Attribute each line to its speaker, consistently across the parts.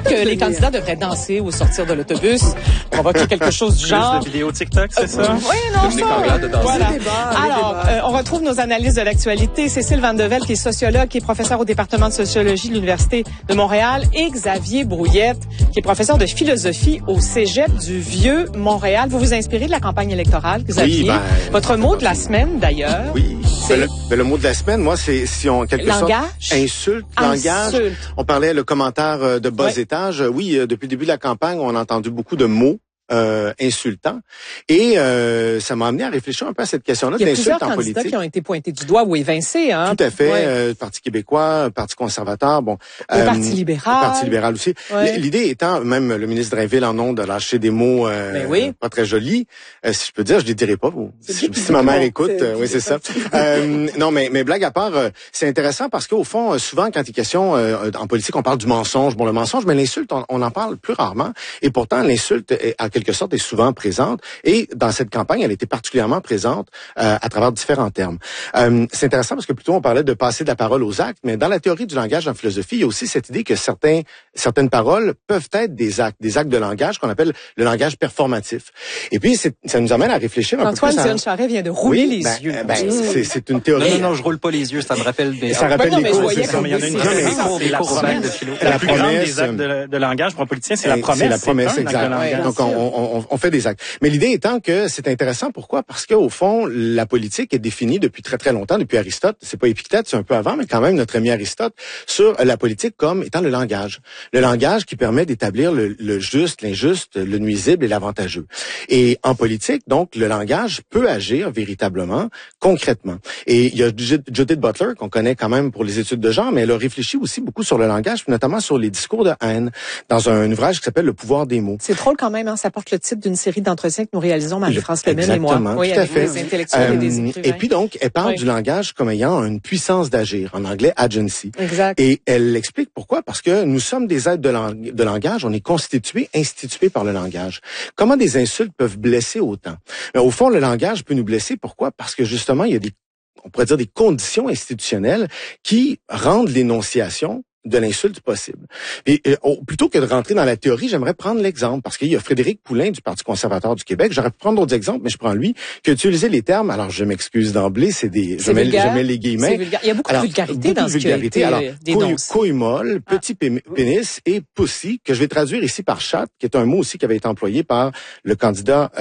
Speaker 1: que les candidats devraient danser au sortir de l'autobus, provoquer quelque chose du genre.
Speaker 2: Plus de vidéos TikTok, c'est ça?
Speaker 1: Oui, non, ça. Voilà. Alors, on retrouve nos analyses de l'actualité. Cécile Vandevel, qui est sociologue, qui est professeure au département de sociologie de l'Université de Montréal, et Xavier Brouillette, qui est professeur de philosophie au Cégep du Vieux-Montréal. Vous vous inspirez de la campagne électorale, Xavier?
Speaker 3: Oui,
Speaker 1: Votre mot de la semaine, d'ailleurs.
Speaker 3: Oui. Le mot de la semaine, moi, c'est si on quelque sorte insulte, langage. On parlait le commentaire de bas étage. Oui, depuis le début de la campagne, on a entendu beaucoup de mots insultants. Et ça m'a amené à réfléchir un peu à cette question-là de l'insulte en politique.
Speaker 1: Il y a plusieurs candidats qui ont été pointés du doigt ou évincés. Hein?
Speaker 3: Tout à fait. Parti québécois, Parti conservateur, bon.
Speaker 1: Le Parti libéral.
Speaker 3: Le Parti libéral aussi.
Speaker 1: Ouais.
Speaker 3: L'idée étant, même le ministre Drainville en ondes a lâché des mots pas très jolis. Si je peux dire, je les dirai pas. Si ma mère écoute, oui, c'est ça. Non, mais blague à part, c'est intéressant parce qu'au fond, souvent, quand il est question en politique, on parle du mensonge. Bon, le mensonge, mais l'insulte, on en parle plus rarement. Et pourtant, l'insulte en quelque sorte est souvent présente. Et dans cette campagne, elle était particulièrement présente à travers différents termes. C'est intéressant parce que plutôt on parlait de passer de la parole aux actes, mais dans la théorie du langage en philosophie, il y a aussi cette idée que certaines paroles peuvent être des actes de langage qu'on appelle le langage performatif. Et puis, ça nous amène à réfléchir un peu plus.
Speaker 1: Antoine Dion Charest vient de rouler les yeux.
Speaker 3: C'est une théorie.
Speaker 2: Non, je roule pas les yeux, ça me rappelle des...
Speaker 3: Ça rappelle les cours, c'est ça.
Speaker 2: Mais il y en a une promesse de philo. La plus grande des actes de langage pour un politicien, c'est la promesse.
Speaker 3: C'est la promesse, exact. Donc, on fait des actes. Mais l'idée étant que c'est intéressant. Pourquoi? Parce qu'au fond, la politique est définie depuis très, très longtemps, depuis Aristote. C'est pas Épictète, c'est un peu avant, mais quand même notre ami Aristote, sur la politique comme étant le langage. Le langage qui permet d'établir le juste, l'injuste, le nuisible et l'avantageux. Et en politique, donc, le langage peut agir véritablement, concrètement. Et il y a Judith Butler, qu'on connaît quand même pour les études de genre, mais elle a réfléchi aussi beaucoup sur le langage, notamment sur les discours de haine, dans un ouvrage qui s'appelle Le pouvoir des mots.
Speaker 1: C'est drôle quand même, hein, ça porte le titre d'une série d'entretiens que nous réalisons, Marie-France Lemel et moi. Oui, avec des intellectuels et des écrivains.
Speaker 3: Et puis donc, elle parle du langage comme ayant une puissance d'agir, en anglais agency.
Speaker 1: Exact.
Speaker 3: Et elle explique pourquoi, parce que nous sommes des êtres de langage, on est constitués, institués par le langage. Comment des insultes peuvent blesser autant? Mais au fond, le langage peut nous blesser, pourquoi? Parce que justement, il y a on pourrait dire des conditions institutionnelles qui rendent l'énonciation de l'insulte possible. Et plutôt que de rentrer dans la théorie, j'aimerais prendre l'exemple, parce qu'il y a Frédéric Poulain du Parti conservateur du Québec. J'aurais pu prendre d'autres exemples, mais je prends lui, qui a utilisé les termes, alors je m'excuse d'emblée, je mets les guillemets.
Speaker 1: Il y a beaucoup de vulgarité dans ce qui a été dénoncé.
Speaker 3: Couille molle, petit pénis et pussy, que je vais traduire ici par chatte, qui est un mot aussi qui avait été employé par le candidat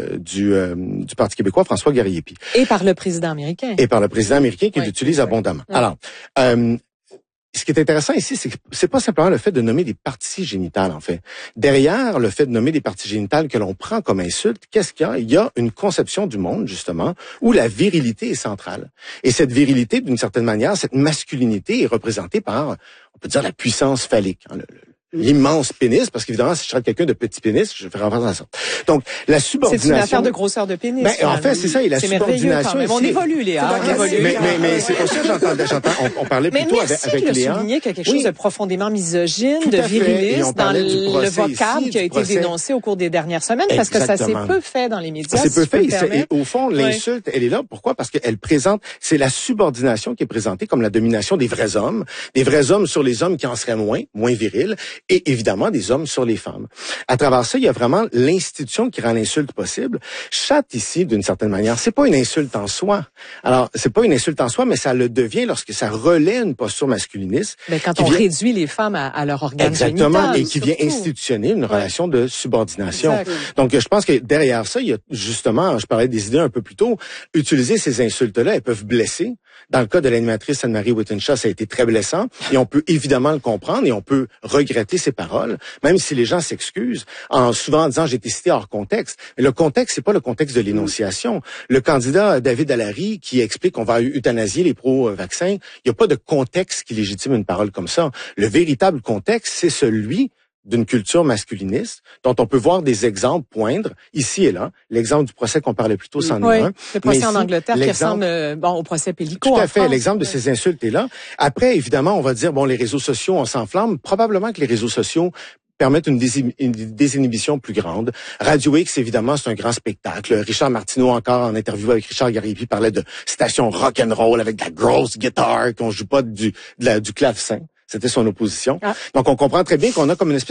Speaker 3: du Parti québécois, François Garriépi.
Speaker 1: Et par le président américain.
Speaker 3: Et par le président américain qui l'utilise abondamment. Ouais. Alors, ce qui est intéressant ici, c'est que c'est pas simplement le fait de nommer des parties génitales, en fait. Derrière le fait de nommer des parties génitales que l'on prend comme insulte, qu'est-ce qu'il y a? Il y a une conception du monde, justement, où la virilité est centrale. Et cette virilité, d'une certaine manière, cette masculinité est représentée par, on peut dire, la puissance phallique, hein, l'immense pénis, parce qu'évidemment, si je serais quelqu'un de petit pénis, je ferais référence à ça. Donc, la subordination...
Speaker 1: C'est une affaire de grosseur de pénis.
Speaker 3: En fait, c'est ça, et la subordination...
Speaker 1: On évolue, Léa.
Speaker 3: Mais c'est pour ça que j'entends, on parlait plutôt avec Léa.
Speaker 1: Mais merci de souligner qu'il y a quelque chose de profondément misogyne, de viriliste dans le vocable qui a été dénoncé au cours des dernières semaines, parce que ça s'est peu fait dans les médias.
Speaker 3: C'est peu fait, et au fond, l'insulte, elle est là. Pourquoi? Parce qu'elle présente, c'est la subordination qui est présentée comme la domination des vrais hommes sur les hommes qui en seraient moins virils, et évidemment des hommes sur les femmes. À travers ça, il y a vraiment l'institution qui rend l'insulte possible. Chatte ici, d'une certaine manière, c'est pas une insulte en soi. Alors, c'est pas une insulte en soi, mais ça le devient lorsque ça relaie une posture masculiniste.
Speaker 1: Mais quand on réduit les femmes à leur organe génital.
Speaker 3: Exactement, et qui vient institutionner une relation de subordination. Exact. Donc, je pense que derrière ça, il y a justement, je parlais des idées un peu plus tôt, utiliser ces insultes-là, elles peuvent blesser. Dans le cas de l'animatrice Anne-Marie Wittenshaw, ça a été très blessant, et on peut évidemment le comprendre, et on peut regretter ses paroles, même si les gens s'excusent, souvent en disant j'ai été cité hors contexte. Mais le contexte, c'est pas le contexte de l'énonciation. Le candidat David Allary qui explique qu'on va euthanasier les pro-vaccins, il n'y a pas de contexte qui légitime une parole comme ça. Le véritable contexte, c'est celui d'une culture masculiniste, dont on peut voir des exemples poindre, ici et là. L'exemple du procès qu'on parlait plus tôt, c'en est un.
Speaker 1: Le procès en Angleterre qui ressemble au procès Pellico.
Speaker 3: Tout à fait, l'exemple de ces insultes est là. Après, évidemment, on va dire, les réseaux sociaux, on s'enflamme. Probablement que les réseaux sociaux permettent une désinhibition plus grande. Radio X, évidemment, c'est un grand spectacle. Richard Martineau, encore en interview avec Richard Garriépi, parlait de station rock'n'roll avec de la grosse guitare, qu'on joue pas du clavecin. C'était son opposition. Donc, on comprend très bien qu'on a comme une espèce